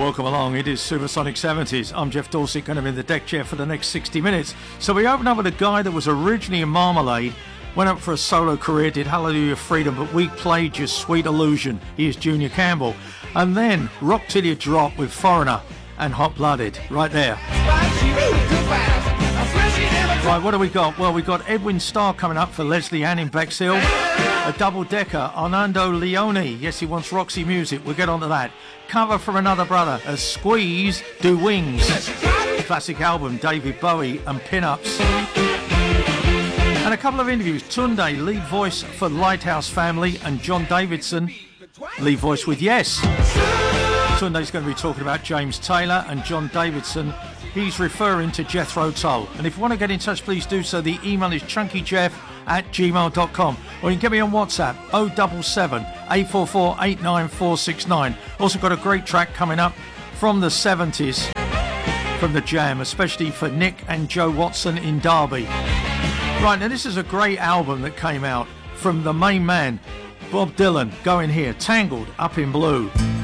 welcome along. It is Supersonic 70s. I'm Jeff Dorset, going to be in the deck chair for the next 60 minutes. So we open up with a guy that was originally in Marmalade, went up for a solo career, did Hallelujah Freedom, but we played Your Sweet Illusion. He is Junior Campbell. And then Rock Till You Drop with Foreigner and Hot Blooded, right there. Right, what do we got? Well, we got Edwin Starr coming up for Leslie Ann in Bexhill. A double-decker, Armando Leone. Yes, he wants Roxy Music. We'll get on to that. Cover from another brother, a Squeeze, Do Wings. Classic album, David Bowie and Pin-Ups. And a couple of interviews. Tunde, lead voice for Lighthouse Family, and John Davidson, lead voice with Yes. Tunde's going to be talking about James Taylor, and John Davidson, he's referring to Jethro Tull. And if you want to get in touch, please do so. The email is chunkyjeff@gmail.com, or you can get me on WhatsApp 077 844 89469. Also got a great track coming up from the 70s from the Jam, especially for Nick and Joe Watson in Derby. Right, now this is a great album that came out from the main man, Bob Dylan, going here, Tangled Up in Blue.